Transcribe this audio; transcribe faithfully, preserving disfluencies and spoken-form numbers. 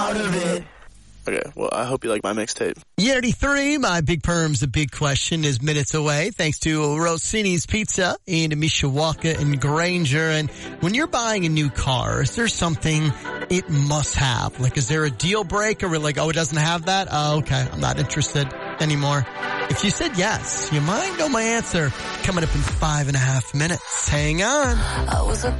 out of it. Okay, well, I hope you like my mixtape. Unity three, my Big Perm's The Big Question is minutes away, thanks to Rossini's Pizza in Mishawaka and Granger. And when you're buying a new car, is there something it must have? Like, is there a deal breaker where like, oh, it doesn't have that? Oh, okay, I'm not interested anymore. If you said yes, you might know my answer coming up in five and a half minutes. Hang on. I was a